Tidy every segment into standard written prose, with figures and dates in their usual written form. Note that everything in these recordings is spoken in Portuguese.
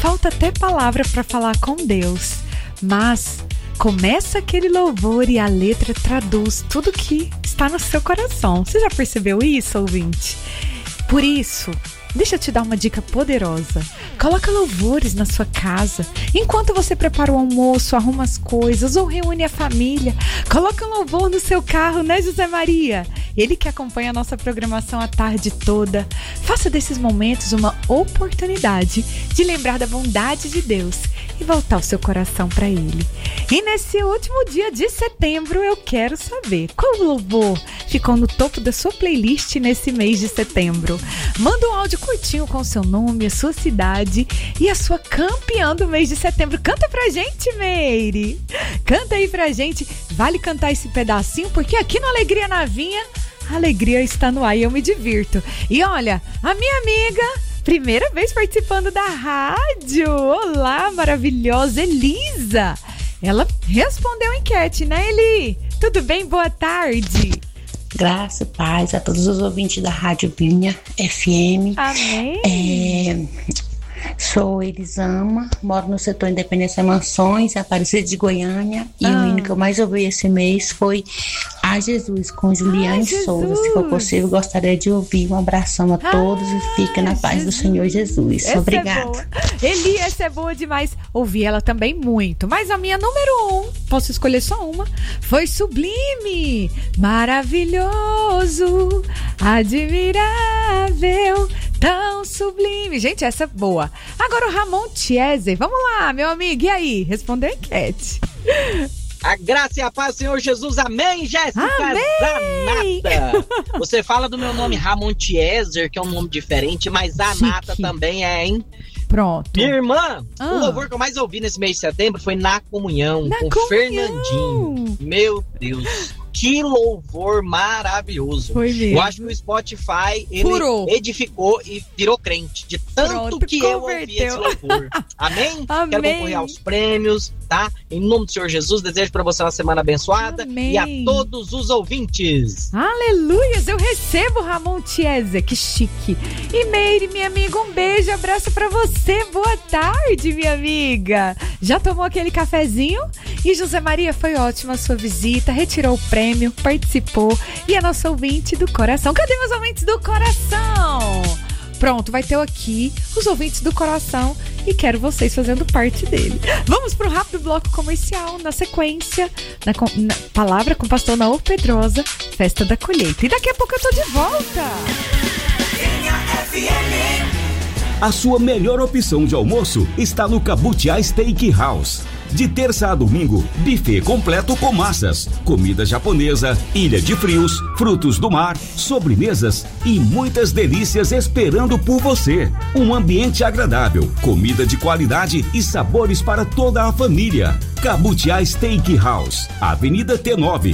falta até palavra para falar com Deus, mas começa aquele louvor e a letra traduz tudo que está no seu coração. Você já percebeu isso, ouvinte? Por isso, deixa eu te dar uma dica poderosa. Coloca louvores na sua casa. Enquanto você prepara o almoço, arruma as coisas ou reúne a família, coloca um louvor no seu carro, né, José Maria? Ele que acompanha a nossa programação a tarde toda. Faça desses momentos uma oportunidade de lembrar da bondade de Deus e voltar o seu coração para Ele. E nesse último dia de setembro, eu quero saber qual louvor ficou no topo da sua playlist nesse mês de setembro. Manda um áudio curtinho com o seu nome, a sua cidade e a sua campeã do mês de setembro. Canta pra gente, Meire! Canta aí pra gente. Vale cantar esse pedacinho, porque aqui no Alegria na Vinha, a alegria está no ar e eu me divirto. E olha, a minha amiga, primeira vez participando da rádio. Olá, maravilhosa Elisa. Ela respondeu a enquete, né, Eli? Tudo bem? Boa tarde. Graça e paz a todos os ouvintes da Rádio Vinha FM. Amém. Sou Elisama, moro no setor Independência Mansões, Aparecida de Goiânia. E o hino que eu mais ouvi esse mês foi A Jesus, com Juliane Souza. Se for possível, gostaria de ouvir. Um abração a todos e fica na paz do Senhor Jesus. Obrigada. Eli, essa é boa demais. Ouvi ela também muito. Mas a minha número 1, posso escolher só uma, foi Sublime, maravilhoso, admirável, tão sublime. Gente, essa é boa. Agora o Ramon Chiesa. Vamos lá, meu amigo. E aí? Respondeu a enquete. A graça e a paz do Senhor Jesus. Amém, Jéssica Zanata. Você fala do meu nome Ramon Chiesa, que é um nome diferente, mas Zanata também é, hein? Pronto. Minha irmã, o louvor que eu mais ouvi nesse mês de setembro foi Na Comunhão, com Fernandinho. Meu Deus. Que louvor maravilhoso. Foi mesmo. Eu acho que o Spotify, ele edificou e virou crente. De tanto que eu ouvi esse louvor. Amém? Amém? Quero concorrer aos prêmios, tá? Em nome do Senhor Jesus, desejo pra você uma semana abençoada. Amém. E a todos os ouvintes. Aleluias, eu recebo, Ramon Chiesa, que chique. E Meire, minha amiga, um beijo, abraço pra você. Boa tarde, minha amiga. Já tomou aquele cafezinho? E José Maria, foi ótima a sua visita, retirou o prêmio, participou e é nosso ouvinte do coração. Cadê meus ouvintes do coração? Pronto, vai ter aqui os ouvintes do coração e quero vocês fazendo parte dele. Vamos pro rápido bloco comercial. Na sequência, na palavra com o pastor Naor Pedrosa, Festa da Colheita. E daqui a pouco eu tô de volta. A sua melhor opção de almoço está no Cabutiá Steakhouse. De terça a domingo, buffet completo com massas, comida japonesa, ilha de frios, frutos do mar, sobremesas e muitas delícias esperando por você. Um ambiente agradável, comida de qualidade e sabores para toda a família. Cabutiá Steakhouse, Avenida T9,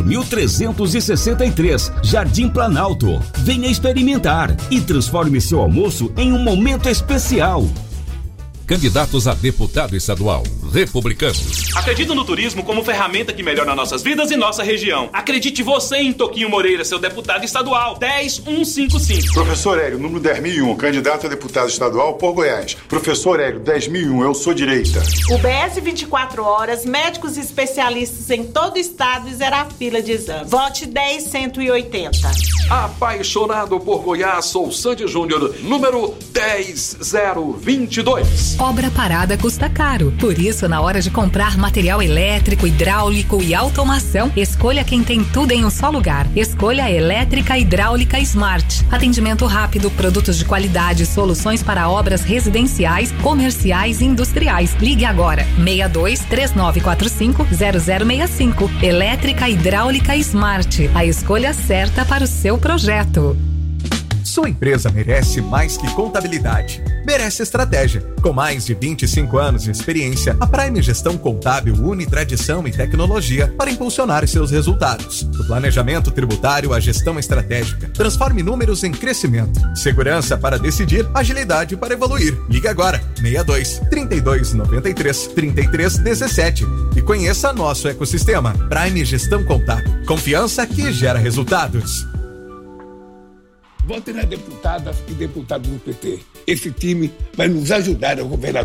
4363, Jardim Planalto. Venha experimentar e transforme seu almoço em um momento especial. Candidatos a deputado estadual, republicanos. Acredito no turismo como ferramenta que melhora nossas vidas e nossa região. Acredite você em Toquinho Moreira, seu deputado estadual, 10155. Professor Hélio, número 10.001, candidato a deputado estadual por Goiás. Professor Hélio, 10.001, eu sou direita. UBS 24 horas, médicos especialistas em todo o estado e zerar fila de exame. Vote 10180. Apaixonado por Goiás, sou Sandy Júnior, número 10022. Obra parada custa caro. Por isso, na hora de comprar material elétrico, hidráulico e automação, escolha quem tem tudo em um só lugar. Escolha a Elétrica Hidráulica Smart. Atendimento rápido, produtos de qualidade, soluções para obras residenciais, comerciais e industriais. Ligue agora. 62-3945-0065. Elétrica Hidráulica Smart. A escolha certa para o seu projeto. Sua empresa merece mais que contabilidade. Merece estratégia. Com mais de 25 anos de experiência, a Prime Gestão Contábil une tradição e tecnologia para impulsionar seus resultados. Do planejamento tributário à gestão estratégica. Transforme números em crescimento. Segurança para decidir, agilidade para evoluir. Ligue agora. 62-3293-3317 e conheça nosso ecossistema. Prime Gestão Contábil. Confiança que gera resultados. Vote na deputada e deputado do PT. Esse time vai nos ajudar a governar.